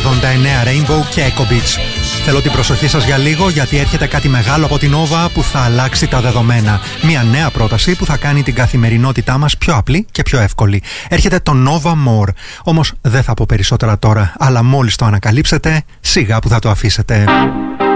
Rainbow και Echo Beach. Θέλω την προσοχή σας για λίγο, γιατί έρχεται κάτι μεγάλο από την Nova που θα αλλάξει τα δεδομένα. Μια νέα πρόταση που θα κάνει την καθημερινότητά μας πιο απλή και πιο εύκολη. Έρχεται το Nova More. Όμως δεν θα πω περισσότερα τώρα, αλλά μόλις το ανακαλύψετε, σιγά που θα το αφήσετε.